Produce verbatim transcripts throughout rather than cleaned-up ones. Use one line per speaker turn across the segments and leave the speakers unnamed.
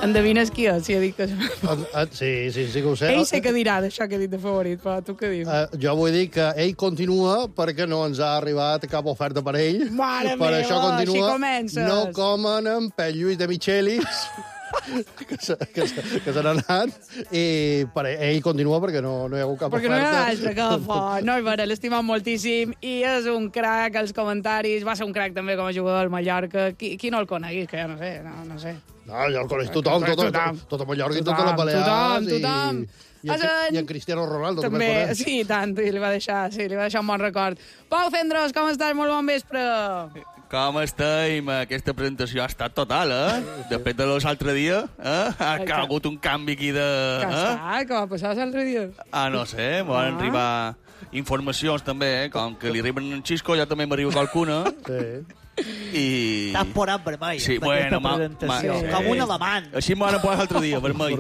Endevines qui és, si ha dit que...
Sí, sí, sí que ho sé.
Ell sé que dirà d'això que he dit de favorit, però tu què dius?
Uh, jo vull dir que ell continua perquè no ens ha arribat cap oferta per ell.
Mare
per
meva,
això continua.
així comences.
No comen en Pep Lluís de Michelis, que se, que se, que se n'ha anat, i per ell continua perquè no, no hi ha hagut cap
perquè
oferta.
Perquè no hi ha altre que fort. No, però l'estimam moltíssim i és un crac als comentaris. Va ser un crac també com a jugador del Mallorca. Qui, qui no el coneguis, que jo no sé, no, no sé.
No, ja el coneix tothom, tothom, tothom, tot a Mallorca i totes les Balears.
Tothom, tothom.
I, i, en, i en Cristiano Ronaldo també, també el coneix.
Sí, tant, i li va deixar, sí, li va deixar un bon record. Pau Cendros, com estàs? Molt bon vespre.
Com estem? Aquesta presentació ha estat total, eh? Després de l'altre dia, eh? Ha que... hagut un canvi aquí de...
Què
eh?
està? Què va passar l'altre dia?
Ah, no sé, m'ho van ah. arribar informacions també, eh? Com que li arriben en Xisco, ja també m'arriba qualcuna.
Sí.
I...
T'has posat vermell,
sí, bueno, ma, ma,
sí. Com un alemany.
Així m'ho van posar l'altre dia, vermell.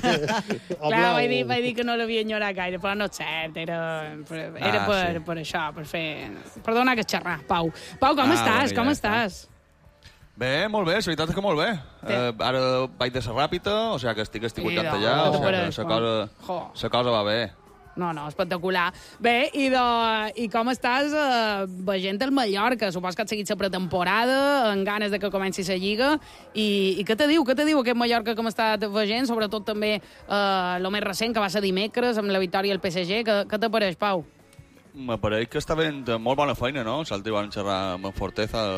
Clar, vaig dir, vaig dir que no l'havia enyorat gaire, però no és cert, era, era ah, per, sí. per això, per fer... Per donar que xerrar, Pau. Pau, com ah, estàs? Bueno, com ja estàs?
Bé, molt bé, la veritat és que molt bé. Eh, ara vaig de ser ràpida, o sigui que estic esticutant allà, o sigui que la cosa, la cosa va bé.
No, no, espectacular. Bé, i, de, i com estàs eh, veient el Mallorca? Supos que has seguit la pretemporada, amb ganes de que comenci la Lliga. I, i què te diu? Què te diu aquest Mallorca com està veient? Sobretot també el eh, més recent, que va ser dimecres, amb la victòria del P S G. Què, què t'apareix, Pau?
M'apareix que està fent molt bona feina, no? L'altre van xerrar amb Forteza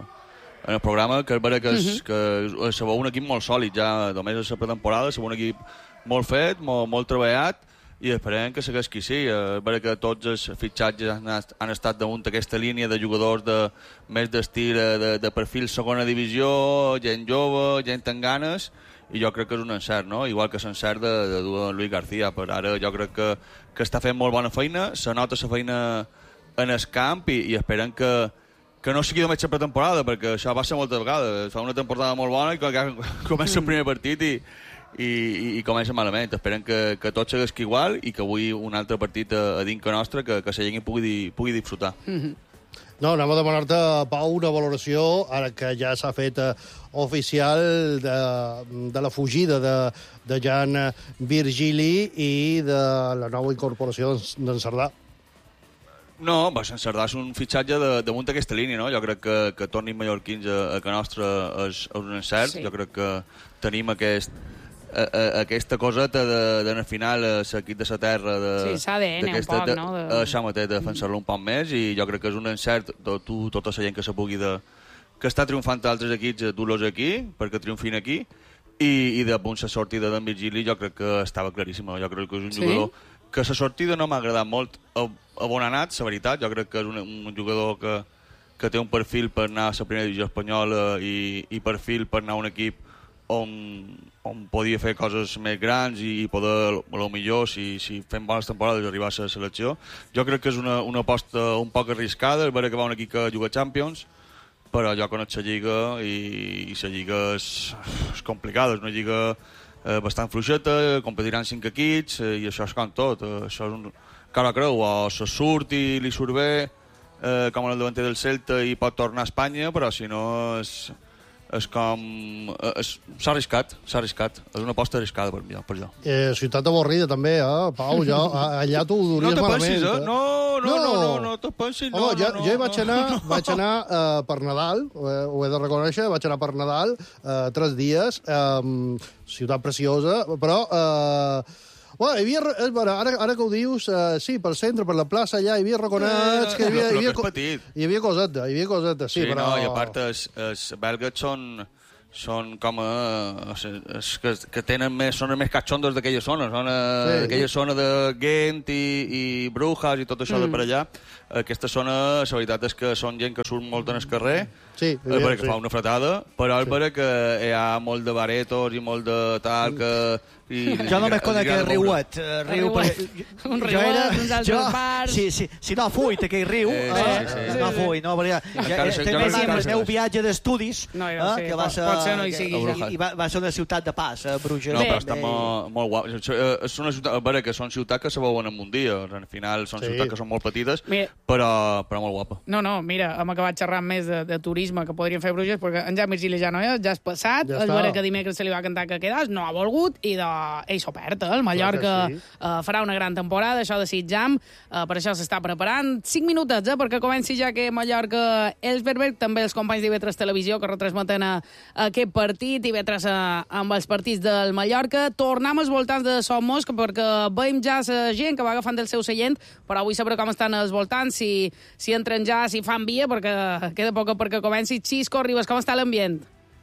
en el programa, que és vera que, és, uh -huh. que se veu un equip molt sòlid ja, només a la pretemporada, se veu un equip molt fet, molt, molt treballat, i esperem que segueix qui sí. És vera que tots els fitxatges han, han estat damunt d'aquesta línia de jugadors de, més d'estil, de, de perfil segona divisió, gent jove, gent amb ganes, i jo crec que és un encert, no? Igual que l'encert de, de dur Luis García. Per ara jo crec que, que està fent molt bona feina, se nota la feina en el camp i, i esperem que, que no sigui només la pretemporada, perquè això va ser moltes vegades. Fa una temporada molt bona i comença el primer partit i I, i, i comença malament. Esperem que, que tot segueixi igual i que avui un altre partit a, a dintre nostre que, que la gent pugui, pugui disfrutar.
Mm-hmm.
No, anem a demanar-te, Pau, una valoració, ara que ja s'ha fet uh, oficial de, de la fugida de, de Jan Virgili i de la nova incorporació d'en Cerdà.
No, en Cerdà és un fitxatge de, damunt d'aquesta línia, no? Jo crec que, que tornin mallorquins a, a que nostre és, és un encert. Sí. Jo crec que tenim aquest A, a, aquesta coseta d'anar de, final a l'equip de la terra de,
sí, s'ha d'A D N un poc, no? De...
Això mateix, de defensar-lo un poc més, i jo crec que és un encert de tu, tota la gent que se pugui de, que està triomfant d'altres equips, dur-los aquí perquè triomfin aquí, i, i de punt la sortida d'en Virgili jo crec que estava claríssima. Jo crec que és un sí? jugador que la sortida no m'ha agradat molt a, a bon anat, la veritat. Jo crec que és un, un jugador que, que té un perfil per anar a la primera divisió espanyola i, i perfil per anar a un equip on, on podia fer coses més grans i, i poder, a lo millor, si, si fem bones temporades, arribar a la selecció. Jo crec que és una, una aposta un poc arriscada, és vera que va un equip que juga Champions, però jo conec la Lliga i, i la Lliga és, és complicada, és una Lliga eh, bastant fluixeta, competiran cinc equips, eh, i això és com tot. Eh, això és un cara creu, o se surt i li surt bé, eh, com en el davanter del Celta, i pot tornar a Espanya, però si no és... és com... s'ha arriscat, s'ha arriscat. És una aposta arriscada per mi, per jo.
Eh, ciutat avorrida, també, eh, Pau? Jo, allà tu ho duries
no
malament.
Pensis, eh? No, no, no, no, no, no te pensis, no,
Home, jo,
no, no.
Jo hi vaig anar, no. vaig anar uh, per Nadal, ho he, ho he de reconèixer, vaig anar per Nadal, uh, tres dies, um, ciutat preciosa, però... Uh, Bueno, hi havia, ara, ara que ho dius, uh, sí, pel centre, per la plaça, allà, hi havia raconats... Que hi havia, hi havia, hi havia coseta, hi havia coseta, sí,
sí
però...
No, i a part, els, els belgues són, són com a... Els que, que tenen més, són més catxondos d'aquella zona, són sí. d'aquella zona de Ghent i, i Brujas i tot això mm. de per allà. Aquesta zona, la veritat és que són gent que surt molt en el carrer,
sí,
és vera que
sí.
fa una fretada, però és
sí.
vera que hi ha molt de baretos i molt de tal, que I,
Jo només conec el riuet. Riu,
un riuet, uns altres bars...
Sí, sí, si no fuit aquell riu,
Eh,
eh,
sí, sí, sí.
no fuit, no, perquè
Encara sé-
també
encara sé-
el meu viatge d'estudis,
No,
eh,
ja ho sé,
que va
pot-
ser,
pot ser no hi
que-
sigui
ja.
i va, va ser una ciutat de pas, eh, Bruges.
No, però
també.
està molt, molt guap. Eh, És una ciutat, a veure, que són ciutats que se veuen en un dia. Al final són
Sí.
ciutats que són molt petites,
Mira.
però, però molt guapa.
No, no, mira, hem acabat xerrant més de, de turisme que podríem fer a Bruges, perquè en Jaume Virgili ja no és, ja és passat,
Ja
el
està.
veure que dimecres se li va cantar que quedas, no ha volgut, i de... ell s'ho perd, eh? El Mallorca
Clar que sí.
eh, farà una gran temporada, això de Sitjam, eh, per això s'està preparant. Cinc minutets, eh, perquè comenci ja que Mallorca Elsberberg, també els companys d'I V tres Televisió que retransmeten a, a aquest partit, I V tres a, amb els partits del Mallorca. Tornem als voltants de Som Mosc, perquè veiem ja la gent que va agafant del seu seient, però vull saber com estan els voltants, si, si entren ja, si fan via, perquè queda poc perquè comenci. Xisco Ribas, com està l'ambient?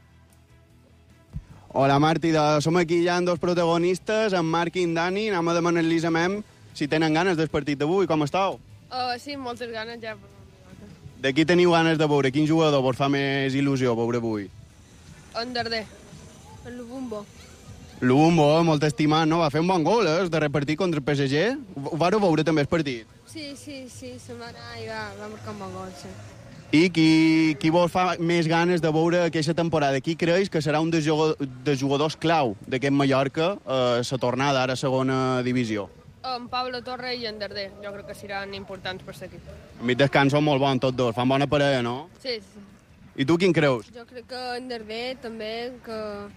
Hola, Martí. De... Som aquí ja amb dos protagonistes, en Marc i en Dani. Anem a demanar-los a Mem si tenen ganes del partit d'avui. Com esteu?
Uh, sí, moltes ganes ja.
De qui teniu ganes de veure? Quin jugador vos fa més il·lusió veure avui?
En Darder, en Lubumbo.
L'Umbo, molt estimat, no? Va fer un bon gol, eh? El darrer partit contra el P S G. Ho vareu veure també el partit?
Sí, sí, sí, se'n va anar i va, va marcar un bon gol, sí.
I qui, qui vos fa més ganes de veure aquesta temporada? Qui creus que serà un dels jugadors, dels jugadors clau d'aquest Mallorca a eh, la tornada ara a segona divisió?
En Pablo Torre i en Darder, jo crec que seran importants per l'equip.
A mi descans són molt bons tots dos, fan bona parella, no?
Sí, sí.
I tu quin creus?
Jo crec que en Darder també, que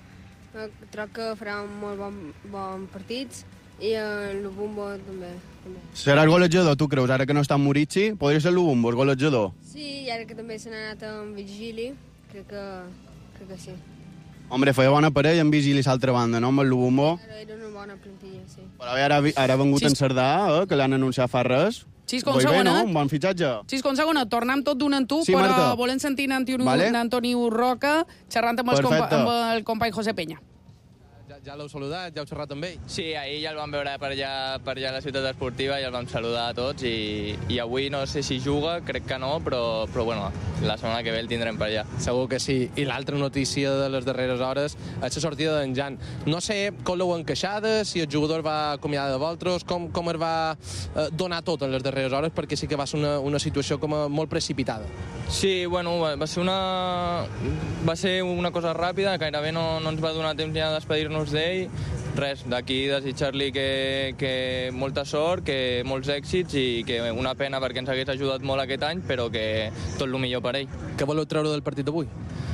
eh, crec que farà molt bon, bon partits, i en Lubumbo també. també.
Serà el golejador, tu creus? Ara que no està en Murici, podria ser l'Ubumbo, el golejador.
Sí, i ara que també se n'ha anat en Vigili, crec que, crec que sí.
Hombre, feia bona parella en Vigili a l'altra banda, no? Amb el Lubumbo.
Ara era una bona plantilla, sí.
Però ara, ara ha vengut
Sí.
en Cerdà, eh? Que l'han anunciat fa res.
Xisco, un
Voi bé, no?
segonet.
Un bon fitxatge.
Xisco, un segonet. Tornem tot d'un en tu,
Sí,
però
Marta.
volem sentir n'Antoni
Vale.
Antoni Roca xerrant amb, els compa
Perfecte.
amb el company José Peña.
Ja, ja l'heu saludat, ja heu xerrat amb ell?
Sí, ahir ja el vam veure per allà, per allà a la ciutat esportiva i el vam saludar a tots i, i avui no sé si juga, crec que no, però, però bueno, la setmana que ve el tindrem per allà.
Segur que sí. I l'altra notícia de les darreres hores és la sortida d'en Jan. No sé com l'heu encaixada, si el jugador va acomiadar de vosaltres, com, com es va eh, donar tot en les darreres hores, perquè sí que va ser una, una situació com a molt precipitada.
Sí, bueno, va va ser una, va ser una cosa ràpida, gairebé no, no ens va donar temps ja de despedir-nos d'ell. Res, d'aquí desitjar-li que, que molta sort, que molts èxits i que una pena perquè ens hagués ajudat molt aquest any, però que tot el millor per ell.
Què voleu treure del partit d'avui?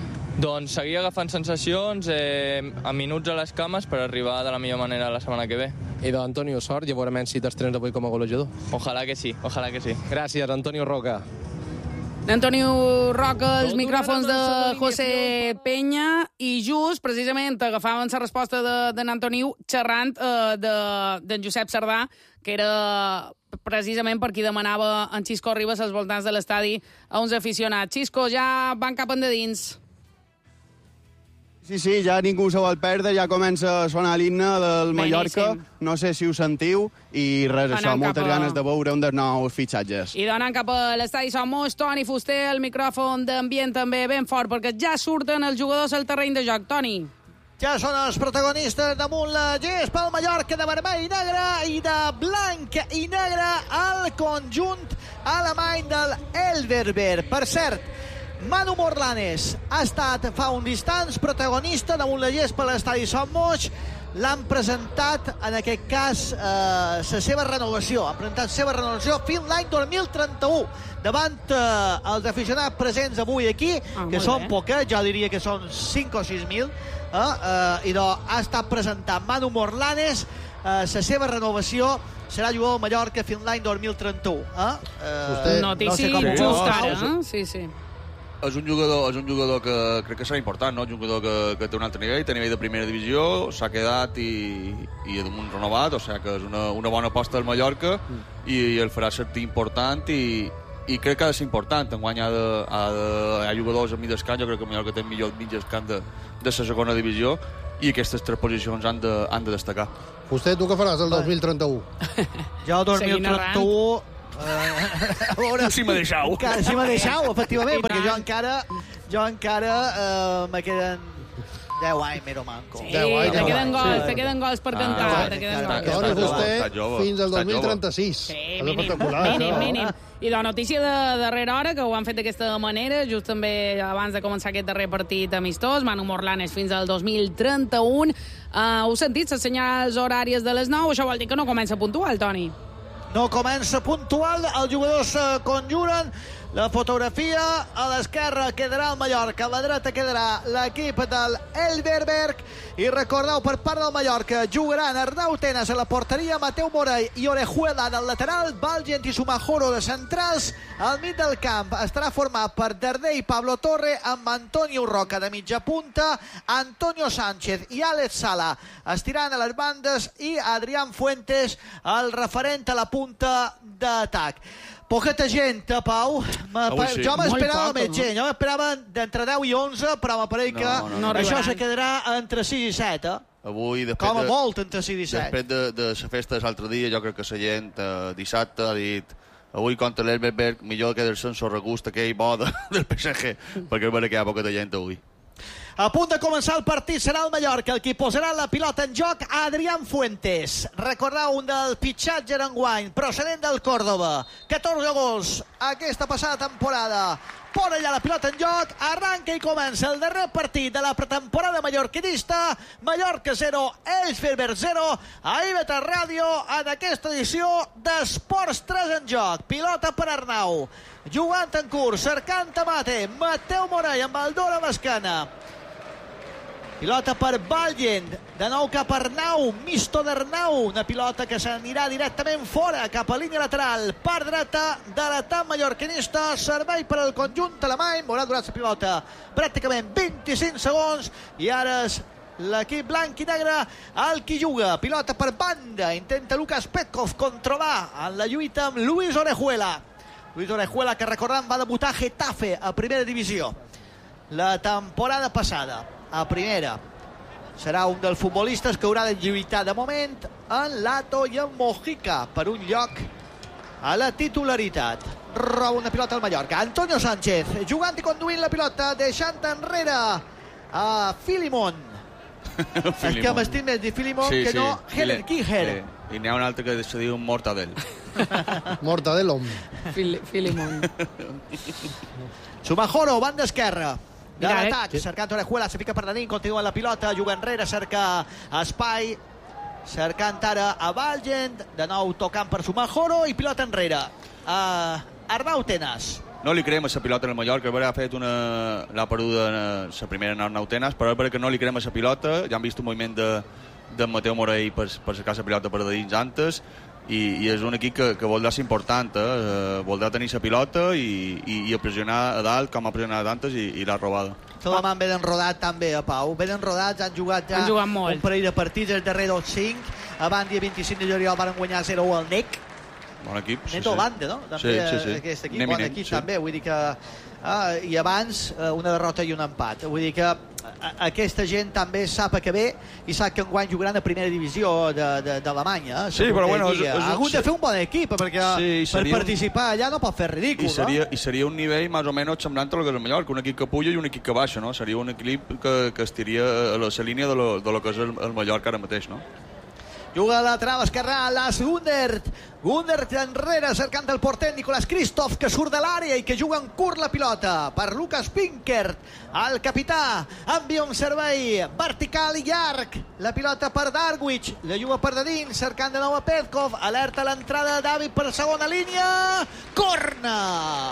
Doncs seguir agafant sensacions, eh, a minuts a les cames per arribar de la millor manera la setmana que ve.
I d'Antonio Sort, ja veurem si t'estrenes avui com a golejador.
Ojalà que sí, ojalà que sí.
Gràcies, Antonio Roca.
Antonio Roca, els micròfons de José Peña, i just, precisament, agafaven la resposta de, de n'Antoniu xerrant eh, d'en de, Josep Cerdà, que era precisament per qui demanava en Xisco Ribas als voltants de l'estadi a uns aficionats. Xisco, ja van cap endins.
Sí, sí, ja ningú se vol perdre, ja comença a sonar l'himne del Mallorca.
Beníssim.
No sé si ho sentiu, i res, això,
Anant
moltes
cap a-
ganes de veure un dels nous fitxatges.
I donant cap a l'estadi Som Mosc, Toni Fuster, el micròfon d'ambient també ben fort, perquè ja surten els jugadors al terreny de joc. Toni.
Ja són els protagonistes damunt la gespa, el Mallorca de vermell i negre i de blanc i negre al conjunt alemany del Elverberg. Per cert, Manu Morlanes ha estat fa uns instants protagonista damunt la gespa a l'estadi Som Mosc. L'han presentat, en aquest cas, eh, la seva renovació. Han presentat la seva renovació fins l'any dos mil trenta-u davant eh, els aficionats presents avui aquí,
Ah,
que
molt
són
bé.
poquets, jo diria que són cinc o sis mil, eh? Eh, i doncs ha estat presentant Manu Morlanes. La eh, seva renovació serà jugador del Mallorca fins l'any dos mil trenta-u. Eh? Eh,
Vostè-
Notícia
no sé com ho
just
veu,
ara,
eh?
eh? Sí, sí.
És un jugador, és un jugador que crec que serà important, no? Un jugador que, que té un altre nivell, té nivell de primera divisió, s'ha quedat i, i damunt renovat, o sigui que és una, una bona aposta del Mallorca i, i el farà sentir important i, i crec que ha de ser important. Enguany ha de, ha de, hi ha jugadors a mig d'escant, jo crec que el Mallorca té el millor mig d'escant de, de la segona divisió i aquestes tres posicions han de, han de destacar.
Vostè, tu què faràs el dos mil trenta-u?
Jo el dos mil
Seguint
trenta-u... Eh, a veure,
Si me deixeu.
encara, si me deixeu, efectivament,
I
perquè
tant.
jo encara, jo encara eh, me queden deu anys, mero manco.
Sí,
deu anys,
te
deu
queden
anys.
gols,
Sí.
te queden gols per cantar.
Ah,
te queden
clar,
gols.
clar.
Llavors
Està
vostè
jove, està jove,
fins al
està
dos mil
jove.
trenta-sis.
Sí,
És
mínim,
espectacular,
mínim,
això.
mínim. I de notícia de darrera hora, que ho han fet d'aquesta manera, just també abans de començar aquest darrer partit amistós, Manu Morlan és fins al dos mil trenta-u. Uh, heu sentit les senyals horàries de les nou? Això vol dir que no comença puntual, Toni.
No comença puntual, els jugadors uh, conjuren. La fotografia a l'esquerra quedarà el Mallorca, a la dreta quedarà l'equip del Elverberg. I recordeu, per part del Mallorca jugaran Arnau Tenas a la porteria, Mateu Morell i Orejuela del lateral, Valgent i Sumajoro de centrals. Al mig del camp estarà format per Darder i Pablo Torre, amb Antonio Roca de mitja punta, Antonio Sánchez i Àlex Sala estirant a les bandes i Adrián Fuentes, el referent a la punta d'atac. Poqueta gent, eh, Pau.
Avui sí.
Jo m'esperava
Molt
més
poca,
gent. Jo m'esperava d'entre deu i onze, però m'apareix que
No, no,
no.
això
No
se quedarà entre sis i set, eh?
Avui, després
Com a
de,
molt, entre sis i set.
després de, de la festa de l'altre dia, jo crec que la gent eh, dissabte ha dit avui contra l'Elverberg millor quedar-se en sorregust aquell bo de, del P S G, perquè és vera que hi ha poca de gent avui.
A punt de començar el partit serà el Mallorca, el qui posarà la pilota en joc, Adrián Fuentes. Recordeu, un del pitxatge d'enguany, procedent del Córdoba. catorze gols aquesta passada temporada. Pon allà la pilota en joc, arranca i comença el darrer partit de la pretemporada mallorquinista. Mallorca zero, Elverberg zero. A I B T Ràdio, en aquesta edició d'Esports tres en joc. Pilota per Arnau. Jugant en curs, cercant a Mate. Mateu Morell amb el dor a l'esquena. Pilota per Valgent, de nou cap a Arnau, misto d'Arnau, una pilota que s'anirà directament fora, cap a línia lateral, part dreta de l'atac mallorquinista, servei per al conjunt alemany, haurà durat la pilota pràcticament vint-i-cinc segons, i ara és l'equip blanc i negre el qui juga, pilota per banda, intenta Lucas Petkov controlar en la lluita amb Luis Orejuela. Luis Orejuela, que recordem, va debutar a Getafe a primera divisió la temporada passada. A primera. Serà un dels futbolistes que haurà de lluitar de moment en Lato i en Mojica per un lloc a la titularitat. Roba una pilota al Mallorca. Antonio Sánchez jugant i conduint la pilota, deixant enrere a Filimon. És que m'estim més de Filimon sí, que sí. no Helen Kiher.
Sí. I n'hi ha un altre que se diu Mortadell.
Mortadello.
Fil Filimon.
Sumajoro, banda esquerra. De
Mira,
l'atac, eh? cercant Orejuela, se fica per Danín, continua la pilota, juga enrere, cerca espai, cercant ara a Valgent, de nou tocant per Sumajoro i pilota enrere. Uh, Arnau Tenas.
No li creem a la pilota en el Mallorca, ha fet una... l'ha perduda la primera en Arnau Tenas, però és vera que no li creem a la pilota, ja hem vist un moviment de, de Mateu Morell per, per cercar la pilota per dins antes, i, i és un equip que, que voldrà ser important, eh? voldrà tenir la pilota i, i, i a pressionar a dalt com ha pressionat antes i, i l'ha robada.
Solament ben enrodat també, a Pau. Ben enrodats, han jugat ja
han jugat molt.
un parell de partits, el darrer dos cinc. Abans, dia vint-i-cinc de juliol, van guanyar zero u al N E C.
Bon equip. Sí,
Neto
sí.
Bande, no? També,
sí, sí, sí.
Aquest equip,
Eminent,
bon equip
sí.
també. Vull dir que... Ah, i abans una derrota i un empat. Vull dir que aquesta gent també sap que ve i sap que enguany jugaran a primera divisió d'Alemanya.
Sí, però bueno... És, és,
ha hagut de fer un bon equip, perquè
sí,
per participar
un...
allà no pot fer ridícul,
I seria,
no?
I seria un nivell més o menys semblant a lo que és el Mallorca, un equip que puja i un equip que baixa, no? Seria un equip que, que estiria a la, la línia de lo, de lo que és el, el Mallorca ara mateix, no?
Juga a la trava esquerra, Las Gundert. Gundert enrere, cercant el porter Nicolás Christoph, que surt de l'àrea i que juga en curt la pilota per Lucas Pinkert. El capità envia un servei vertical i llarg. La pilota per Darwich, la juga per de dins, cercant de nou a Petkov. Alerta l'entrada de David per segona línia. Corna!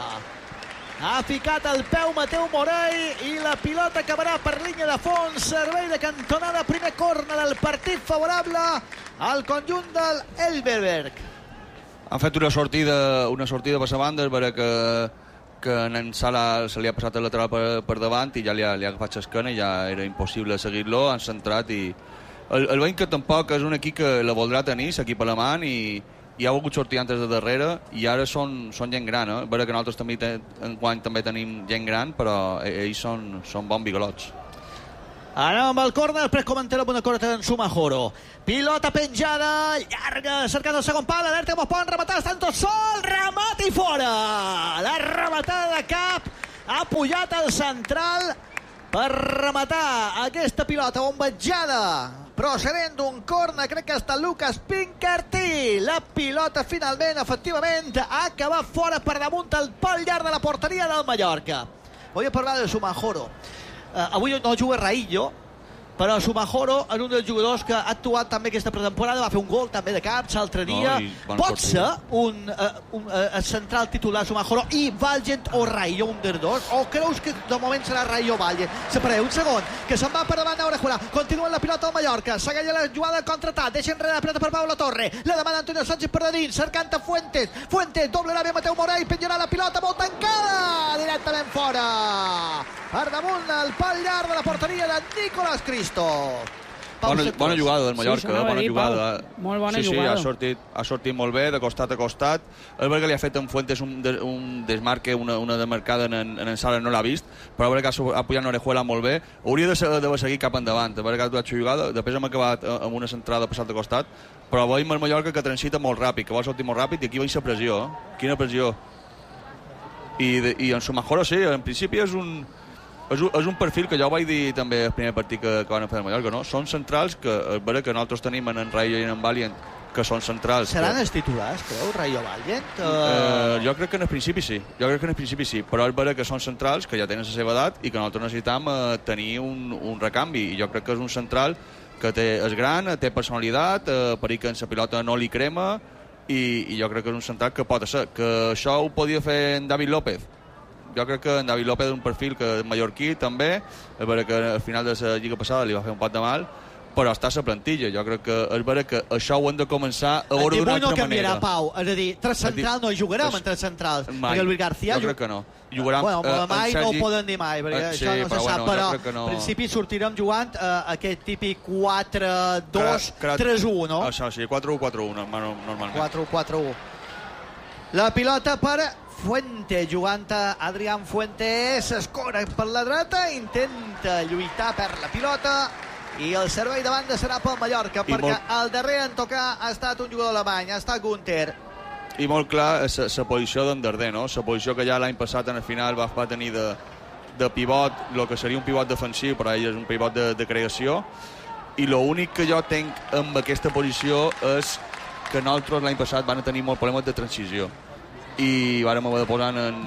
Ha ficat el peu Mateu Morell i la pilota acabarà per línia de fons. Servei de cantonada, primer corna del partit favorable al conjunt del Elverberg.
Han fet una sortida, una sortida per la banda, és vera que, que en Sala se li ha passat el lateral per, per davant i ja li ha, li ha agafat l'esquena i ja era impossible seguir-lo, han centrat i... El, el veiem que tampoc és un equip que la voldrà tenir, l'equip alemany, i i ha volgut sortir antes de darrere i ara són, són gent gran, eh? És vera que nosaltres també te, enguany també tenim gent gran, però ells són, són bons bigalots.
Anem amb el córner, després comentarem amb una corta d'en Sumajoro. Pilota penjada, llarga, cercant el segon pal, alerta que poden rematar, estan tots sol, remat i fora! La rematada de cap ha pujat al central per rematar aquesta pilota bombejada procedent d'un corner, crec que ha estat Lucas Pinkerty. La pilota finalment, efectivament, ha acabat fora per damunt el pal llarg de la porteria del Mallorca. Voy a parlar de Sumajoro. Uh, avui no juga Raillo, però Sumajoro, en un dels jugadors que ha actuat també aquesta pretemporada, va fer un gol també de caps l'altre dia. No, pot ser un, uh, un uh, central titular Sumajoro i Valgent o Raillo, un dels dos? O creus que de moment serà Raillo o Valgent? Separeu un segon, que se'n va per davant Orejuela. Continua la pilota al Mallorca, segueix la jugada contratat, deixa enrere la pilota per Pau La Torre, la demana Antonio Sánchez per dins, cercant a Fuentes. Fuentes, doble l'àvia Mateu Morell, penjarà la pilota molt tancada, directament fora. Per damunt el pal llarg de la porteria de Nicolás Cristo.
Bona, bona jugada del Mallorca,
sí,
bona
dir,
jugada.
Pau. Molt bona
sí,
jugada.
Sí, ha sortit, ha sortit molt bé, de costat a costat. És veritat que li ha fet en Fuentes un, de, un desmarque, una, una demarcada en, en, en Sala, no l'ha vist, però és veritat que ha pujat en Orejuela molt bé. Hauria de, de seguir cap endavant, és veritat que ha fet jugada, després hem acabat amb una centrada passat a costat, però veiem el Mallorca que transita molt ràpid, que vol sortir molt ràpid, i aquí veig la pressió, eh? Quina pressió. I, de, i en Sumajoro, sí, en principi és un... És un, és un perfil que jo vaig dir també el primer partit que, que van fer el Mallorca, no? Són centrals que, és vera que nosaltres tenim en Rayo i en Valient, que són centrals.
Seran
que...
els titulars, creu, Rayo Valient? Uh...
Uh, jo crec que en el principi sí, jo crec que en el principi sí, però és vera que són centrals que ja tenen la seva edat i que nosaltres necessitam uh, tenir un, un recanvi, i jo crec que és un central que té, és gran, té personalitat, uh, per que en la pilota no li crema, i, i jo crec que és un central que pot ser, que això ho podia fer en David López. Jo crec que en David López és un perfil que és mallorquí també, és vera que al final de la lliga passada li va fer un pot de mal, però està a la plantilla. Jo crec que és vera que això ho hem de començar a veure d'una altra
no canviarà,
manera.
Pau, és a dir, tres centrals no hi jugarem en tres centrals,
mai.
perquè el Luis García...
Jo crec que no. Jugaran,
bueno,
eh,
mai
Sergi...
no ho poden dir mai, perquè
eh,
això
sí,
no
però
se sap,
bueno,
però
no...
en principi sortirem jugant eh, aquest típic quatre dos tres u, no?
Això sí, quatre u quatre u, normalment.
quatre u quatre u. La pilota per Fuentes, jugant a Adrián Fuentes, escora per la dreta, intenta lluitar per la pilota, i el servei de banda serà pel Mallorca, I perquè molt... el darrer en tocar ha estat un jugador alemany, ha estat Gunther.
I molt clar la posició d'en Darder, no? La posició que ja l'any passat en el final va, va tenir de, de pivot, el que seria un pivot defensiu, però ell és un pivot de, de creació, i l'únic que jo tenc amb aquesta posició és que nosaltres l'any passat van tenir molt problemes de transició, i vàrem haver de posar en,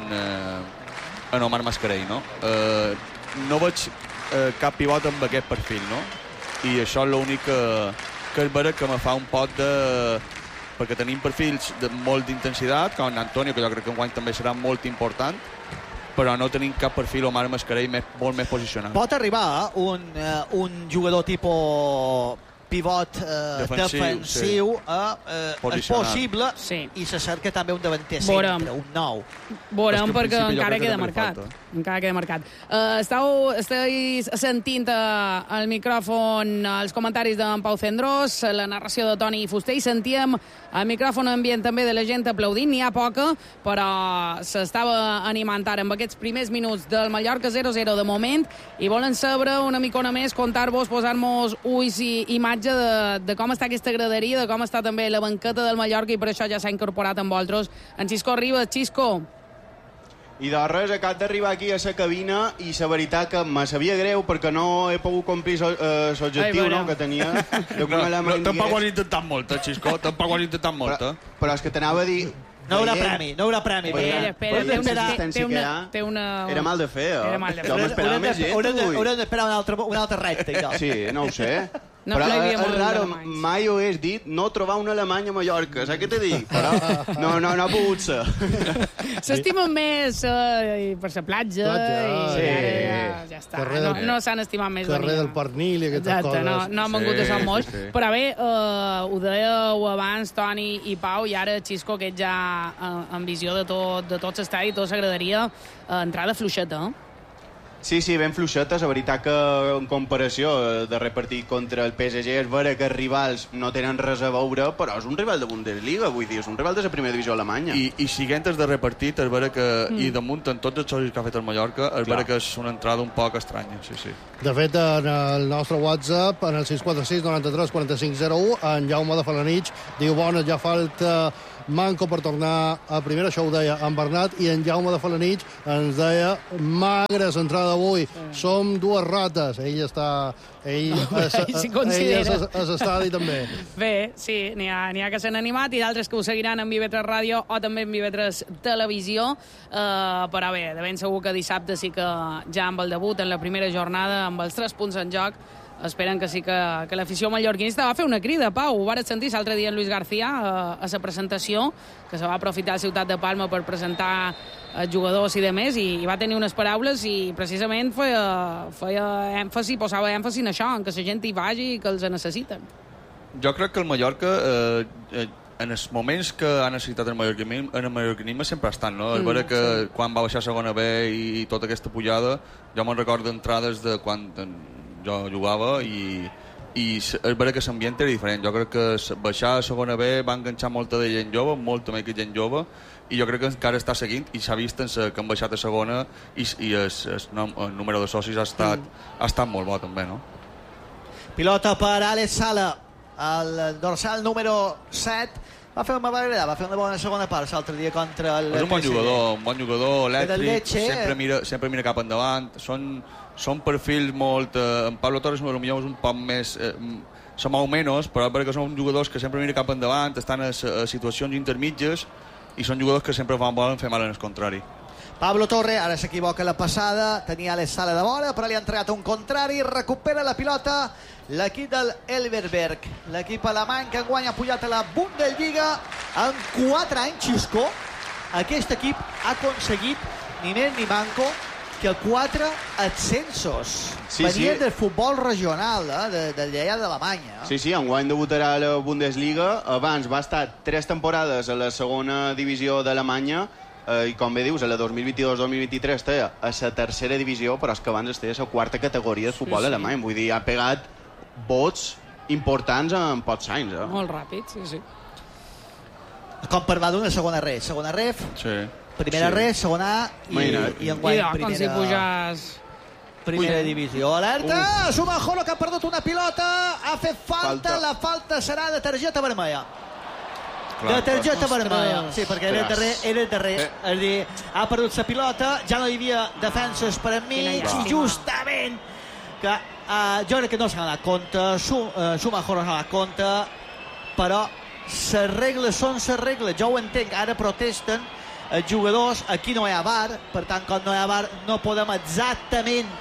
eh, en Omar Mascarell, no? Eh, no veig eh, cap pivot amb aquest perfil, no? I això és l'únic que, que és vera que me fa un pot de... perquè tenim perfils de molt d'intensitat, com en Antonio, que jo crec que enguany també serà molt important, però no tenim cap perfil Omar Mascarell més, molt més posicionat.
Pot arribar un, uh, un jugador tipus pivot eh, defensiu, defensiu sí. eh, eh, és possible, sí. I se cerca també un davanter centre, un nou.
Veurem, perquè encara queda marcat. Encara queda marcat. Uh, estàu, esteu sentint uh, al micròfon els comentaris d'en Pau Cendrós, la narració de Toni Fuster, i sentíem el micròfon ambient també de la gent aplaudint. N'hi ha poca, però s'estava animant ara amb aquests primers minuts del Mallorca zero zero de moment, i volen saber una micona més, contar-vos, posar-nos ulls i imatges de, de com està aquesta graderia, de com està també la banqueta del Mallorca, i per això ja s'ha incorporat amb vosaltres en Xisco Ribas. Xisco.
I de res, acabo d'arribar aquí a la cabina i la veritat que me sabia greu perquè no he pogut complir l'objectiu no, que tenia. De
no, no, tampoc ho has intentat molt, eh, Xisco? Tampoc ho has intentat molt, eh?
Però, però és que t'anava a dir...
No haurà premi, no haurà premi.
Espera, espera, té una, té una, té una...
Era mal de fer, eh?
Era mal de fer.
Jo m'esperava més gent, avui.
Haurem d'esperar un altre, un altre repte, jo.
Sí, no ho sé.
No,
però
no
és raro, mai ho he dit, no trobar un alemany a Mallorca, saps què t'he dit? Però no, no, no ha pogut ser.
S'estimen més uh, per la platja, platja i sí. ara ja, ja està. Carrer no, no s'han estimat més.
Carrer del Pernil i aquestes
Exacte,
coses.
No, no han vengut sí, a Sant Moix. Sí, sí. Però bé, uh, ho dèieu abans, Toni i Pau, i ara Xisco, que ets ja uh, en visió de tot, de tot l'estadi, tot s'agradaria uh, entrada fluixeta, eh?
Sí, sí, ben fluixetes. La veritat que en comparació de repartir contra el P S G és vera que els rivals no tenen res a veure, però és un rival de Bundesliga, vull dir, és un rival de la primera divisió alemanya.
I, i siguent de repartit, és vera que, mm. i damunt en tots els xocs que ha fet el Mallorca, és vera que és una entrada un poc estranya, sí, sí.
De fet, en el nostre WhatsApp, en el sis quatre sis noranta tres quaranta cinc zero u, en Jaume de Falanich diu, bona, ja falta manco per tornar a primera, això ho deia en Bernat, i en Jaume de Falanich ens deia magra l'entrada d'avui, som dues rates. Ell està... Ell, es,
ell s'hi
ell
considera.
és, és estadi també.
Bé, sí, n'hi ha, n'hi ha que s'han animat i d'altres que ho seguiran en Vive tres Ràdio o també en Vive tres Televisió, uh, però bé, de ben segur que dissabte sí que ja amb el debut en la primera jornada, amb els tres punts en joc, esperen que sí que, que l'afició mallorquinista va fer una crida, Pau. Ho vares sentir l'altre dia en Luis García a, a la presentació, que se va aprofitar a Ciutat de Palma per presentar els jugadors i demés, i, i va tenir unes paraules i precisament feia, feia èmfasi, posava èmfasi en això, en que la gent hi vagi i que els necessiten.
Jo crec que el Mallorca, eh, eh, en els moments que ha necessitat el mallorquinisme, el mallorquinisme sempre ha estat, no? Mm, és vera que sí. Quan va baixar a segona B i, i tota aquesta pujada, jo me'n recordo d'entrades de quan jo jugava i, i és vera que l'ambient era diferent. Jo crec que baixar a segona B va enganxar molta de gent jove, molta més que gent jove, i jo crec que encara està seguint i s'ha vist en sa, que han baixat a segona i, i el, el, el número de socis ha estat, mm. ha estat molt bo també, no?
Pilota per Alex Sala, el dorsal número set. Va fer una barrera, va fer una bona segona part l'altre dia contra el...
És un bon jugador, un bon jugador elèctric,
Lecce,
sempre mira, sempre mira cap endavant, són, són perfils molt... Eh, en Pablo Torres potser és un poc més... Eh, se mou menys, però perquè són jugadors que sempre mira cap endavant, estan a, a situacions intermitges i són jugadors que sempre van volen fer mal en el contrari.
Pablo Torre, ara s'equivoca la passada, tenia Alex Sala de vora, però li ha entregat un contrari, recupera la pilota l'equip del Elversberg, l'equip alemany que enguany ha pujat a la Bundesliga en quatre anys. Xisco, aquest equip ha aconseguit ni més ni manco que quatre ascensos.
Sí,
venien
sí.
del futbol regional, eh, de, de allà d'Alemanya.
Sí, sí, enguany debutarà a la Bundesliga. Abans va estar tres temporades a la segona divisió d'Alemanya, eh, i com bé dius, a la dos mil vint-i-dos dos mil vint-i-tres té a la tercera divisió, però és que abans estava a la quarta categoria de futbol sí, sí. alemany. Vull dir, ha pegat vots importants en pocs anys. Eh?
Molt ràpid, sí, sí.
Com per va d'una segona ref. Segona ref,
sí.
primera
sí.
ref, segona A i, i enguany
I,
primera...
com si pujàs...
Primera divisió. Alerta! Uh. Sumajoro, que ha perdut una pilota. Ha fet falta. falta. La falta serà de targeta vermella. Clar, de targeta clar. vermella. Sí, perquè era el darrer. Era el darrer. Eh. És a dir, ha perdut la pilota, ja no hi havia defenses per a mi, i justament que uh, jo crec que no s'ha donat compte, Sumajoro no s'ha donat compte, però les regles són les regles. Jo ho entenc, ara protesten els jugadors, aquí no hi ha V A R, per tant, com no hi ha V A R, no podem exactament...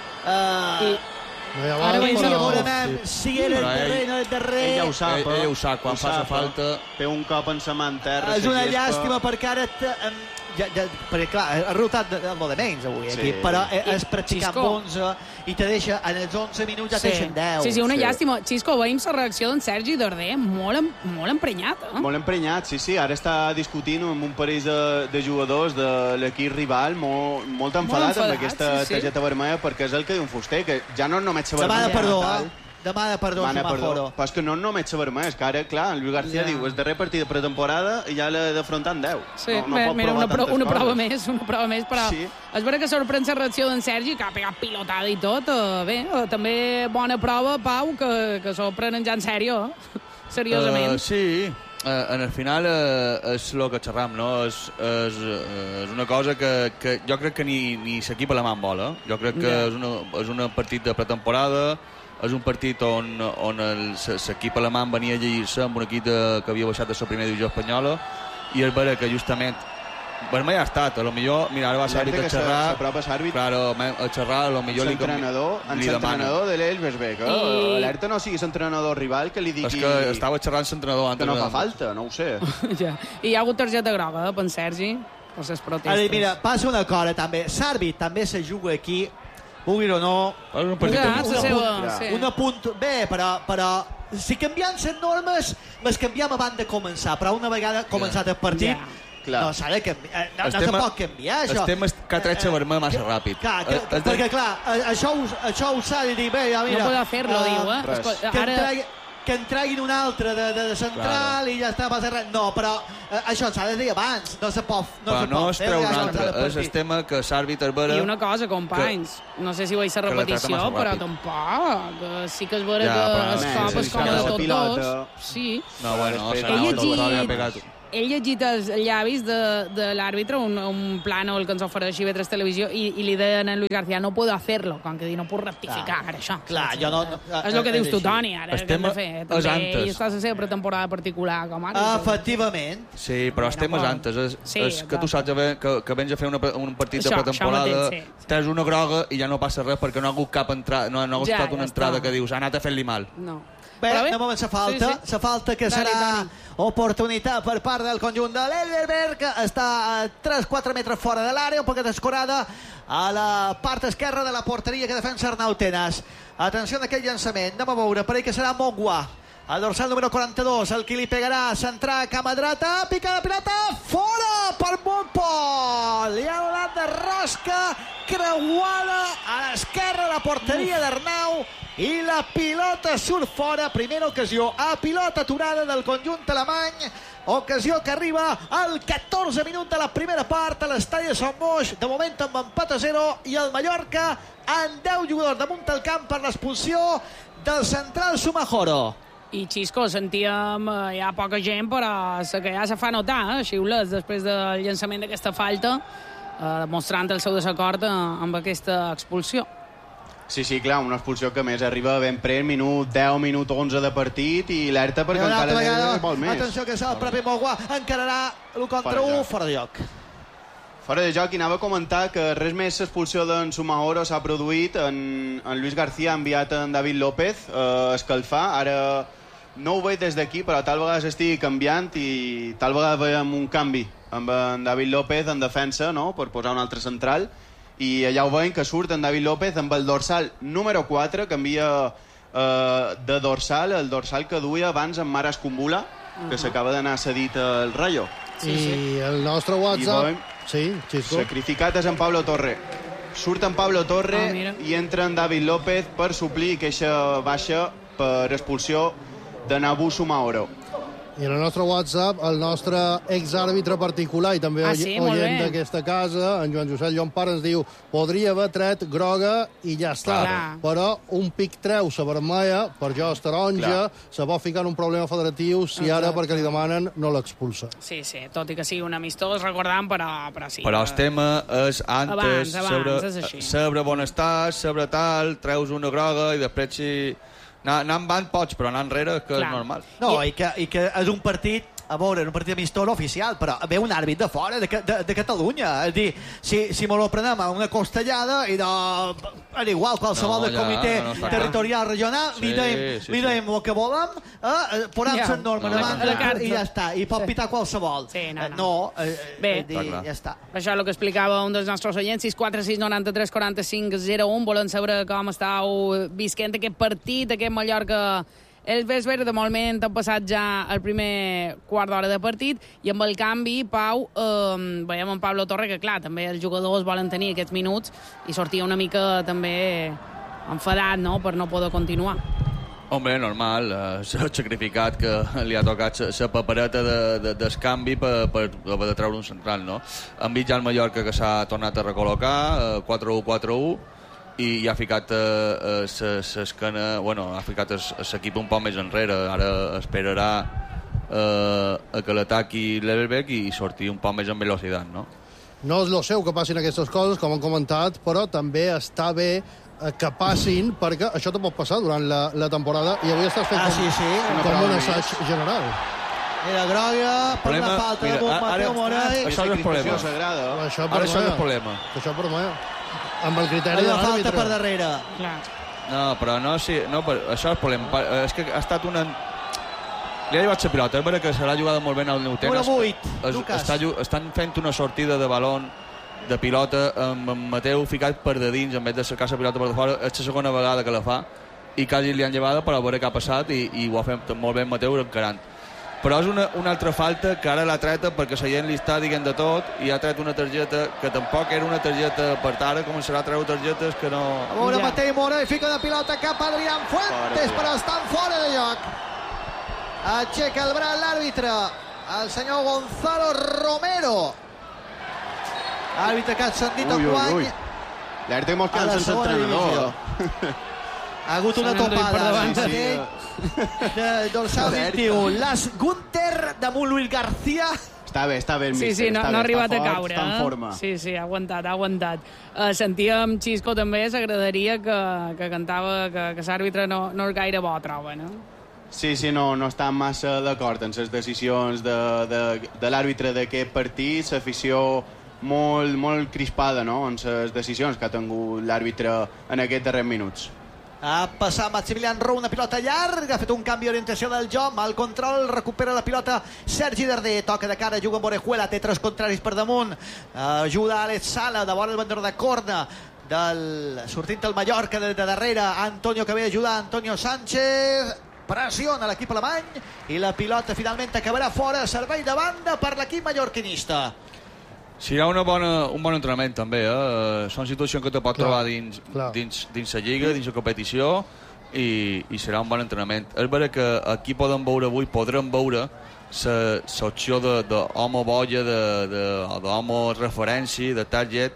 Uh,
I...
No hi ha
Ara
val, però...
Veurem si era el darrer, no el darrer...
Ell ja ho sap,
ell, ell ho sap, quan fa falta...
Té un cop en sa mà en terra...
És una llàstima perquè ara... Ja, ja, perquè clar, ha rotat molt de menys avui sí. aquí, però és practicar amb onze i te deixa, en els onze minuts ja sí. te deixen deu.
Sí, sí, una
sí.
llàstima. Xisco, veiem la reacció d'en Sergi Darder molt, molt emprenyat, eh?
Molt emprenyat, sí, sí. Ara està discutint amb un parell de, de jugadors de l'equip rival, molt, molt enfadat, molt enfadat amb aquesta sí, sí. targeta vermella, perquè és el que diu un fuster, que ja no només la vermella.
Demana perdó, eh? Demana perdó,
Demana perdó. Però és que no només la vermella, és que ara, clar, en Luis García ja. diu, és darrer partit de pretemporada i ja l'ha d'afrontar en deu.
Sí,
no, no
bé,
pot
mira, una, pro, una prova
coses.
més, una prova més, però sí. és vera que sorprèn la reacció d'en Sergi, que ha pegat pilotada i tot. Eh, bé, eh, també bona prova, Pau, que, que s'ho prenen ja en sèrio, eh? seriosament.
Uh, sí, uh, en el final uh, és el que xerram, no? És, és, uh, és una cosa que, que jo crec que ni, ni l'equip alemany vol, eh? Jo crec que yeah. és, una, és un partit de pretemporada, és un partit on, on l'equip alemany venia a llegir-se amb un equip de, que havia baixat de la primera divisió espanyola, i és vera que justament vermell ha estat, a lo millor, mira, ara va l'àrbit a xerrar, claro, a xerrar, a lo millor li,
li demana. De l'Elversberg, eh? I... alerta no sigui l'entrenador rival que li digui...
És que estava xerrant l'entrenador antes.
Que no fa falta, no ho sé.
ja. I hi ha hagut targeta groga, eh, per en Sergi, per les protestes.
Ara, mira, passa una cosa, també. L'àrbit també se juga aquí, vulgui o no,
un partit
ja,
de
seva,
punt,
sí.
una punt, bé, però, però si canviem les normes, les canviem abans de començar, però una vegada començat el partit, yeah. Clar. No s'ha de canviar, no, no se pot canviar, això.
El tema és que ha tret la vermella massa ràpid.
Clar, que, eh, perquè, clar, això, això ho s'ha de dir, bé, ja, mira...
No podrà fer-lo, uh, diu, eh?
Escolta, que, ara... entregui, que en treguin un altre de, de, de central claro. I ja està, passa res. No, però eh, això s'ha de dir abans, no se pot, no se
no
pot
es fer. Però no es treu un altre, és el tema que l'àrbitre vera...
I una cosa, companys, que, no sé si veig la repetició, però tampoc, sí que és vera ja, que es cop es com de tot dos. Sí.
No, bueno, ell ha
llegit... he llegit els llavis de, de l'àrbitre, un, un plànol que ens ofereix I V tres Televisió, i, i li deien a Luis García, no puedo hacerlo, com que dir, no puc rectificar, ara això.
Clar, jo no...
És el que dius tu, Toni, ara, què hem de fer? També ell està a la seva pretemporada particular, com ara.
Efectivament.
Sí, però els temes antes, és,
Sí,
és que tu saps haver, que, que vens a fer una, un partit
Això,
de pretemporada,
això mateix, sí, sí.
tens una groga i ja no passa res perquè no ha hagut cap entrada, no, no ha
Ja,
estat una
ja
entrada
està.
que dius, ha anat a fer-li mal.
No.
Bé,
Però bé,
de moment se falta,
sí, sí.
se falta que
Dale,
serà
Toni.
oportunitat per part del conjunt de l'Elverberg, que està a tres quatre metres fora de l'àrea, un poquet escorada a la part esquerra de la porteria que defensa Arnau Tenas. Atenció en aquell llançament, anem a veure, per ell que serà Mongua. El dorsal número quaranta-dos, el qui li pegarà, centrar cama dreta, pica la pilota, fora per Montpol. Li ha donat de rosca, creuada a l'esquerra de la porteria d'Arnau, i la pilota surt fora, primera ocasió a pilota aturada del conjunt alemany, ocasió que arriba al catorze minut de la primera part a l'estadi de Sant Moix, de moment amb empat a zero, i el Mallorca amb deu jugadors damunt el camp per l'expulsió del central Sumajoro.
I Xisco, sentíem, eh, hi ha poca gent, però la que ja se fa notar, eh, xiulets després del llançament d'aquesta falta, eh, mostrant el seu desacord eh, amb aquesta expulsió.
Sí, sí, clar, una expulsió que a més arriba ben pres, minut deu, minut onze de partit, i alerta perquè
Una altra
encara
vegada,
vol més.
atenció que és el propi Mongua, encararà l'u contra u, fora de lloc.
Fora de joc, i anava a comentar que res més l'expulsió d'en Sumahoro s'ha produït, en, en Luis García ha enviat en David López a eh, escalfar, ara no ho veig des d'aquí, però tal vegada s'estigui canviant i tal vegada veiem un canvi amb en David López en defensa, no?, per posar un altre central, i allà ho veiem que surt en David López amb el dorsal número quatre, canvia eh, de dorsal, el dorsal que duia abans en Maras Kumbula, que s'acaba d'anar cedit al Rayo.
Sí, sí. I el nostre WhatsApp...
veiem...
Sí, Xisco.
Sacrificat és en Pablo Torre. Surt en Pablo Torre
Ah,
i entra en David López per suplir queixa baixa per expulsió de Nabu Sumahoro.
I en el nostre WhatsApp, el nostre exàrbitre particular i també
Ah, sí?
oient
Molt bé.
d'aquesta casa, en Joan Josep Llompar, ens diu podria haver tret groga i ja està.
Clar.
Però un pic treu sa vermella, per jo és taronja, se pot ficar en un problema federatiu si
Exacte.
ara, perquè li demanen, no l'expulsa.
Sí, sí, tot i que sigui un amistós, recordant, però, però sí.
Però el tema és antes,
Abans, abans,
saber,
és així.
saber on estàs, saber tal, treus una groga i després si... Anar, anar endavant pots, però anar enrere és que
Clar.
és normal.
No, i que, i que és un partit, a veure, un partit amistós oficial, però ve un àrbit de fora, de, de, de Catalunya. És dir, si, si me lo prenem a una costellada, i de, era igual, qualsevol
No,
del
ja,
comitè
no està
territorial regional, li
Sí,
deim,
sí,
li
sí.
deim el que volem, eh, posem
Ja.
les normes
No,
de
no,
banda,
ja.
i ja està. I pot pitar qualsevol.
Sí, no,
Eh,
no.
no eh,
Bé.
eh, dir,
Està clar.
ja està.
Això és el que explicava un dels nostres oients, sis quatre sis noranta-tres quaranta-cinc zero un. Volen saber com estàu visquent aquest partit, aquest Mallorca... El Vesper, de moment, han passat ja el primer quart d'hora de partit, i amb el canvi, Pau, eh, veiem en Pablo Torre, que clar, també els jugadors volen tenir aquests minuts, i sortia una mica també enfadat, no?, per no poder continuar.
Home, normal, eh, s'ha sacrificat que li ha tocat la papereta de, de, del canvi per, per haver de treure un central, no? Han vist ja el Mallorca que s'ha tornat a recol·locar, eh, quatre u quatre u, i ha ficat eh, eh, l'esquena, bueno, ha ficat l'equip un poc més enrere, ara esperarà eh, a que l'ataqui l'Elberg i sortir un poc més en velocitat, no?
No és lo seu que passin aquestes coses, com han comentat, però també està bé eh, que passin, perquè això te pot passar durant la, la temporada, i avui estàs fent
Ah,
com,
sí, sí.
com, com un assaig general.
Era groga per
Problema-
la falta
mira,
de bon
ara-
Mateu Morell.
això és el problema.
Sagrada.
Això
Ara això és el problema.
Això per mi. Amb el criteri de
Una falta
l'àrbitre.
per darrere.
Clar.
No, però no, sí, no, però això és el problema. Pa- És que ha estat una... Li ha llevat la pilota, és veritat que serà jugada molt bé al Neutenes.
Número vuit,
Es,
Lucas.
està, ju- estan fent una sortida de balón de pilota amb en Mateu ficat per de dins en vez de sacar la pilota per de fora. És la segona vegada que la fa i quasi li han llevada per a veure què ha passat i, i ho ha fet molt bé en Mateu encarant. Però és una, una altra falta que ara l'ha treta perquè la gent li està dient de tot i ha tret una targeta que tampoc era una targeta, per ara començarà a treure targetes que no...
A veure,
Ja.
Mateu Morell fica una pilota cap a Adrián Fuentes,
Fora,
però estan fora de lloc. Aixeca el braç l'àrbitre, el senyor Gonzalo Romero. Àrbitre que ha ascendit
Ui,
el
ui,
guany
ui. L'alerta que mos
a
quedem
la
sense
segona
entrenador.
divisió. Ha hagut una topada
sí, sí.
de dorsal vint-i-u. Las Gunter damunt Luis García.
Està bé, està bé el
Sí,
míster.
sí, no, no ha arribat a caure.
Està en
Eh?
forma.
Sí, sí, ha aguantat, ha aguantat. Uh, sentíem Xisco també, s'agradaria que, que cantava que, que l'àrbitre no, no és gaire bo, troba, no?
Sí, sí, no, no estan massa d'acord en les decisions de, de, de l'àrbitre d'aquest partit, l'afició molt, molt crispada, no?, en les decisions que ha tingut l'àrbitre en aquests darrers minuts.
Ha passat Maximilian Rowe, una pilota llarga, ha fet un canvi d'orientació del joc, mal control, recupera la pilota Sergi Darder, toca de cara, juga amb Orejuela, té tres contraris per damunt, ajuda Alex Sala, de vora el bandera de corna, del sortint del Mallorca de, de darrere, Antonio que ve a ajudar, Antonio Sánchez, pressiona l'equip alemany, i la pilota finalment acabarà fora, servei de banda per l'equip mallorquinista.
Serà una bona, un bon entrenament també, eh? Són situacions que te pot
Clar,
trobar dins, dins, dins la lliga, dins la competició, i, i serà un bon entrenament. És veritat que aquí podem veure avui, podrem veure l'opció d'home boia, d'home referència, de target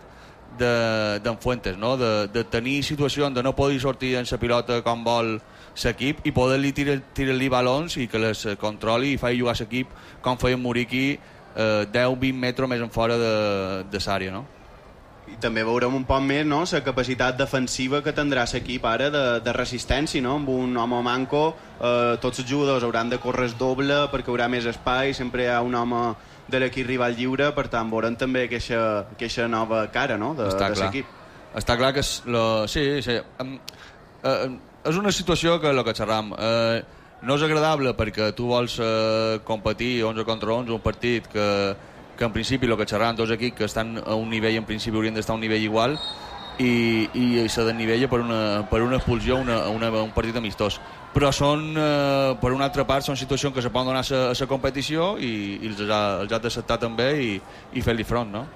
d'en Fuentes, no? De, de tenir situacions de no poder sortir en la pilota com vol l'equip i poder-li tirar-li tirar balons i que les controli i faci jugar l'equip com feia Muriqui Eh, deu vint metres més en fora de, de l'àrea, no?
I també veurem un poc més, no?, la capacitat defensiva que tindrà l'equip ara de, de resistència, no?, amb un home manco, eh, tots els jugadors hauran de córrer doble perquè hi haurà més espai, sempre hi ha un home de l'equip rival lliure, per tant veurem també aquesta, aquesta nova cara, no?, de, de l'equip.
Està clar que és la... sí, sí. Um, uh, és una situació que el que xerram eh, no és agradable perquè tu vols eh, competir onze contra onze, un partit que, que en principi el que xerran dos equips que estan a un nivell, en principi haurien d'estar a un nivell igual i, i se desnivella per una, per una expulsió una, una, un partit amistós, però són eh, per una altra part són situacions que se poden donar a la competició i, i els, ha, els ha d'acceptar també i, i fer-li front, no?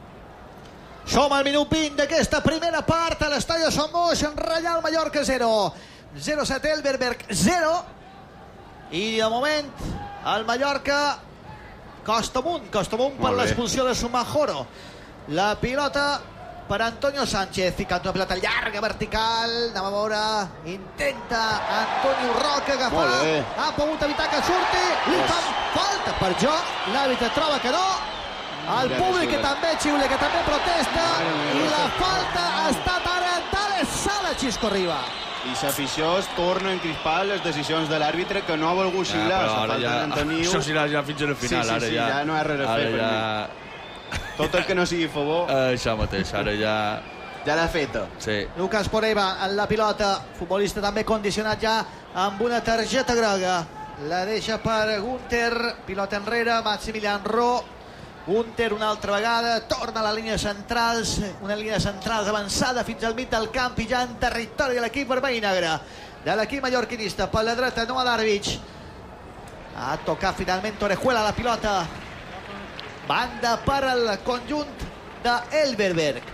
Som al minut vint d'aquesta primera part a l'estadi de Sant Moix, en Reial Mallorca zero, zero set Elverberg zero, i de moment el Mallorca costa amunt, costa amunt per l'expulsió de Sumajoro. La pilota per Antonio Sánchez, ficant una pilota llarga, vertical, anem a veure, intenta Antonio Roca agafar, ha pogut evitar que surti, li fan falta per joc, l'àrbitre troba que no, el públic que també xiula, que també protesta, i la falta ha estat ara d'Alex Sala, Xisco Riba.
I l'afició es torna a encrispar les decisions de l'àrbitre que no ha volgut xiular.
Ja, però ara ja, això serà ja fins al final.
Sí, sí,
ara
sí,
ja,
ja no hi ha res a fer per
ja...
mi. Tot el que no sigui a favor...
Uh, això mateix, ara ja...
Ja l'ha feta.
Sí.
Lucas Poreba en la pilota, futbolista també condicionat ja amb una targeta groga. La deixa per Gunter, pilota enrere, Maximilian Rowe. Gunter una altra vegada, torna a la línia centrals, una línia centrals avançada fins al mig del camp i ja en territori de l'equip vermell i negre, de l'equip mallorquinista, per la dreta Noah Darvic, ha tocat finalment Orejuela la pilota, banda per al conjunt d'Elverberg.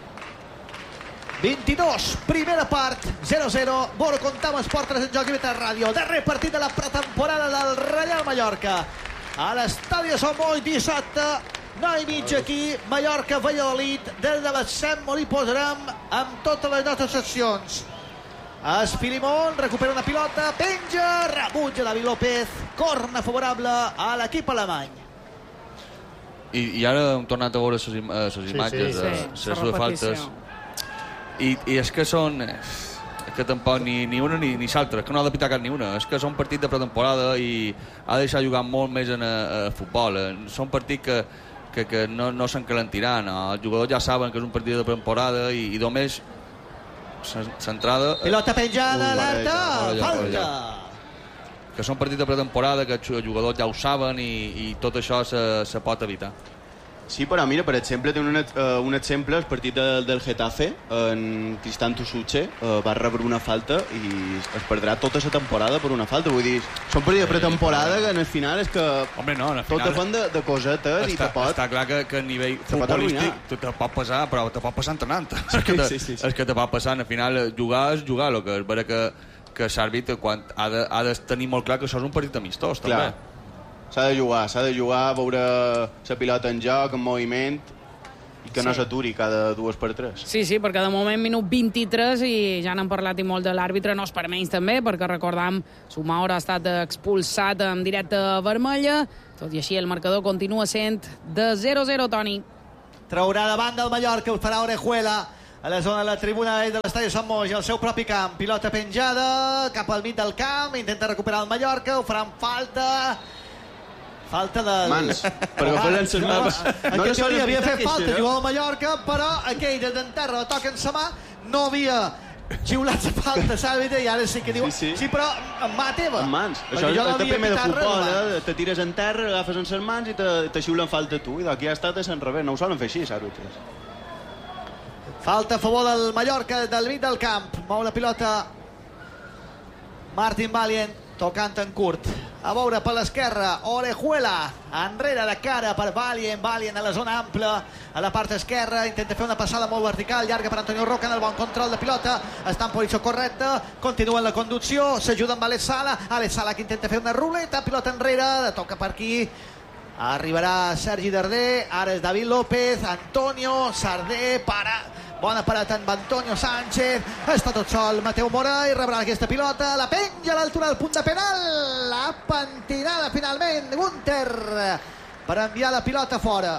vint-i-dos, primera part, zero zero, Boro Contam, Esport tres en joc i Beta Ràdio, darrer partit de la pretemporada del Reial Mallorca, a l'estadi de Sant Moix, dissabte, nou i mig aquí, Mallorca, Valladolid, des de l'Assem on hi posarem amb totes les nostres seccions. Es Filimón recupera una pilota, penja, rebutja David López, corna favorable a l'equip alemany.
I, i ara hem tornat a veure les im
sí,
imatges
sí,
de
sí,
les dues faltes I, i és que són és que tampoc ni, ni una ni, ni l'altra, que no ha de pitar cap ni una, és que són partits de pretemporada i ha de deixar jugar molt més en a, a futbol, són partits que que, que no, no s'encalentiran, no? Els jugadors ja saben que és un partit de pretemporada i, i només centrada...
Pilota penjada, alerta, falta!
Que són partits de pretemporada, que els jugadors ja ho saben i, i tot això se, se pot evitar.
Sí, però mira, per exemple, té un, uh, un exemple, el partit de, del Getafe, en Cristian Tusuche uh, va rebre una falta i es perdrà tota la temporada per una falta. Vull dir, són partits de pretemporada que en el final és que
Home, no, en el
tot
final
depèn de, de cosetes
està,
i te pot...
Està clar que, que a nivell futbolístic te, te pot passar, però te pot passar entrenant. Sí, és que te, sí, sí, sí. És que te pot passar, al final, jugar és jugar, el que és vera que, que l'àrbitre ha, de, ha de tenir molt clar que això és un partit amistós, també.
S'ha de jugar, s'ha de jugar, veure la pilota en joc, en moviment, I que no s'aturi cada dues per tres.
Sí, sí, perquè de moment minut vint-i-tres i ja n'han parlat i molt de l'àrbitre, no és per menys també, perquè recordam, Sumaora ha estat expulsat en directa vermella, tot i així el marcador continua sent de zero a zero, Toni.
Traurà davant del Mallorca, ho farà Orejuela a la zona de la tribuna de l'estadi Sant Moix, al seu propi camp. Pilota penjada cap al mig del camp, intenta recuperar el Mallorca, ho farà amb falta... Falta de...
Mans, perquè oh, fes les mans.
En teoria havia fet falta, jugador del Mallorca, però aquell de d'enterra la toca en sa mà, no havia xiulat la falta, l'àrbitre, i ara sí que diu...
Sí, sí.
sí però en mà teva.
En mans. Això és el primer de futbol, eh? Te tires en terra, agafes en ses mans i te, te xiulen falta tu. I d'aquí ha estat a Sant Revés. No ho solen fer així, àrbitres.
Falta a favor del Mallorca, del mig del camp. Mou la pilota Martin Valient, tocant en curt. A veure per l'esquerra, Orejuela, enrere de cara per Valient, Valient a la zona ampla, a la part esquerra, intenta fer una passada molt vertical, llarga per Antonio Roca, en el bon control de pilota, està en posició correcta, continua en la conducció, s'ajuda amb Alex Sala, Alex Sala que intenta fer una ruleta, pilota enrere, toca per aquí, arribarà Sergi Darder, ara és David López, Antonio, Sardé, para... Bona parada amb Antonio Sánchez, està tot sol Mateu Mora i rebrà aquesta pilota, la penja a l'altura del punt de penal, la pentinada finalment Gunter per enviar la pilota fora.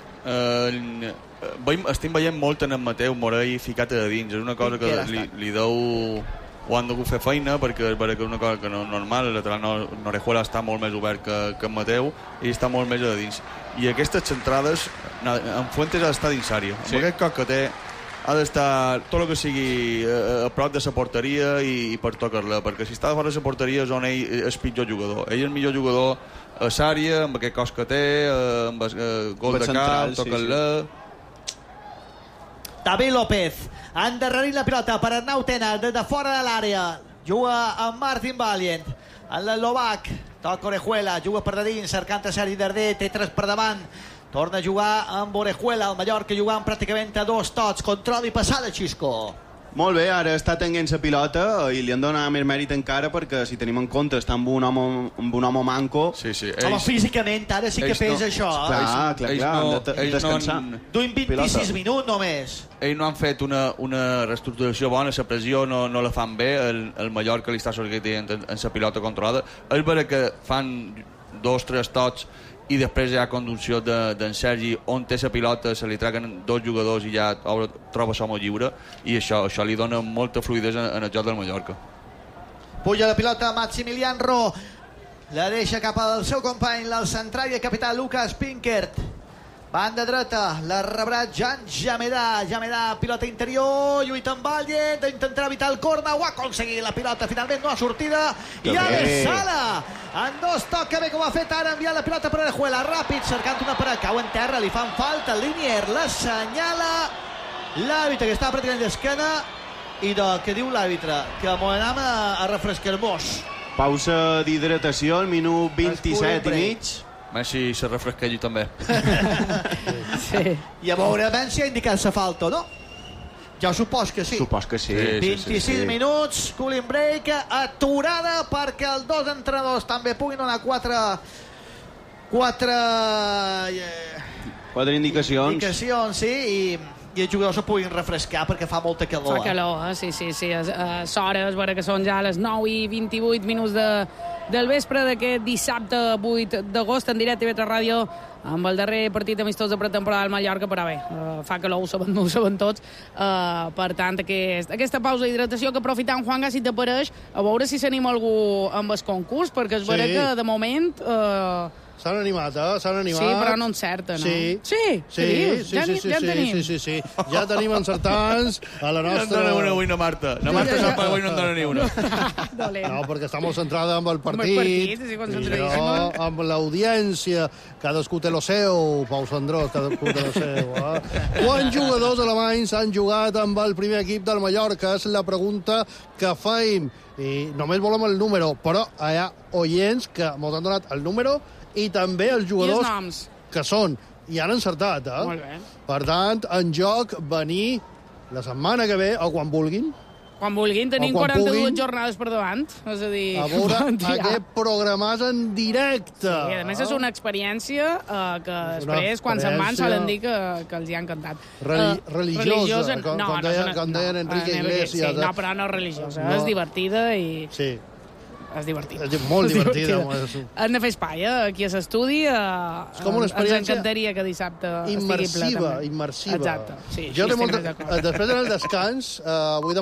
Uh, veiem, estem veient molt en en Mateu Morell ficat a dins, és una cosa que li, li deu... ho han de fer feina perquè, perquè és una cosa que no és normal. El lateral Orejuela està molt més obert que, que en Mateu i està molt més a dins, i aquestes centrades en Fuentes ha d'estar dins àrea, amb sí. Aquest cos que té ha d'estar tot el que sigui a, a prop de la porteria i, i per tocar-la, perquè si està de fora de la porteria és on ell és pitjor jugador. Ell és el millor jugador a l'àrea, amb aquest cos que té, amb el eh, gol de cap, tocar-la. Sí,
sí. David López, endarrerint la pilota per Arnau Tena, des de fora de l'àrea. Juga amb Martin Valient, en l'Eslovac, toca Orejuela, juga per de dins, cercant a Sergi Darder, té tres per davant. Torna a jugar amb Orejuela, el Mallorca jugant pràcticament a dos tots, control i passada, Xisco.
Molt bé, ara està tenint la pilota i li han donat més mèrit encara, perquè si tenim en compte està amb un home, amb un home manco.
Sí, sí.
Ells, home, físicament ara sí que pesa no, això. Eh?
Clar, clar, clar, clar no, han de, de descansar.
No
Duim vint-i-sis minuts només.
Ells no han fet una, una reestructuració bona, la pressió no, no la fan bé, el, el Mallorca li està sortint en la pilota controlada. És vera que fan dos, tres tots i després hi ha conducció d'en de, Sergi, on té la pilota, se li traguen dos jugadors i ja obre, troba som lliure, i això, això li dona molta fluidesa en, en el joc del Mallorca.
Puja la pilota Maximilian Ro, la deixa cap al seu company, el central i el capità Lucas Pinkert. Banda dreta, la rebrà Jan Jamedà, Jamedà, pilota interior, lluita amb Vallet, intentarà evitar el corna, ho ha aconseguit, la pilota finalment no ha sortida, i ara Sala, en dos toca bé com ha fet ara, enviant la pilota per Orejuela, ràpid, cercant una paret, cau en terra, li fan falta, Linier l'assenyala, l'àrbitre que està pràcticament d'esquena, i de, què diu l'àrbitre? Que m'ho anem a, a refrescar-nos.
Pausa d'hidratació al minut vint-i-set i mig.
Messi se refresca ell també.
Sí. I a veure, ben si ha indicat la falta, no? Jo supos que sí.
Supos que sí.
sí
vint-i-sis
sí, sí, sí.
minuts, cooling break, aturada perquè els dos entrenadors també puguin donar quatre... Quatre...
Quatre indicacions.
Indicacions, sí, i... i els jugadors se puguin refrescar perquè fa molta calor.
Fa calor, eh? Sí, sí, sí. A l'hora és vera que són ja les nou i vint-i-vuit minuts de, del vespre d'aquest dissabte vuit d'agost en directe a Vetra Ràdio amb el darrer partit amistós de pretemporada del Mallorca, però bé, uh, fa calor, ho sabem, ho sabem tots. Uh, per tant, aquest, aquesta pausa d'hidratació que aprofitant, Juanga, si t'apareix, a veure si s'anima algú amb el concurs, perquè és sí. vera que de moment... Uh,
S'han animat, eh? S'han animat.
Sí, però no encerta, no?
Sí.
Sí?
Sí, sí,
ja,
sí, sí,
ja
sí,
tenim.
sí, sí, sí. Ja tenim encertants a la nostra...
No en dona una avui, no, Marta. No, Marta sap que avui no en dona ni una.
No, perquè està molt centrada amb el partit.
Amb el partit, sí, concentradíssima.
No, amb l'audiència. Cadascú té lo seu, Pau Sandrós, cadascú té lo seu. Eh? Quants jugadors alemanys han jugat amb el primer equip del Mallorca? És la pregunta que feim. I només volem el número, però hi ha oients que ens han donat el número i també els jugadors que són, i han encertat, eh?
Molt bé.
Per tant, en joc venir la setmana que ve, o quan vulguin,
Quan vulguin, tenim
quan
quaranta-dues
puguin.
jornades per davant. És a dir,
A veure
bon dia.
aquest programàs en directe.
Sí, a més, és una experiència uh, que després, quan se'n van,
experiència-
solen dir que, que els hi ha encantat.
Reli-
Eh,
religiosa, com-
no,
com
no,
deia-
és una-
com deien
no,
Enrique
eh,
Iglesias,
Sí,
eh?
no, però no és religiosa,
No.
és divertida i...
Sí.
És divertida.
És molt
És
divertida.
divertida. Hem de fer espai, eh? Aquí a l'estudi. Eh,
És com una experiència
Ens encantaria que dissabte estigui ple,
Immersiva,
també.
immersiva.
Exacte, sí.
Jo
sí,
té
estic
molta...
més d'acord.
Després del descans, eh, avui